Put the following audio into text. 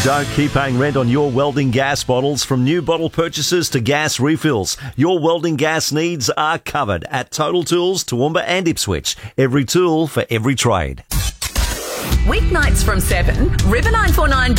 Don't keep paying rent on your welding gas bottles. From new bottle purchases to gas refills, your welding gas needs are covered at Total Tools, Toowoomba and Ipswich. Every tool for every trade. Weeknights from 7, River 949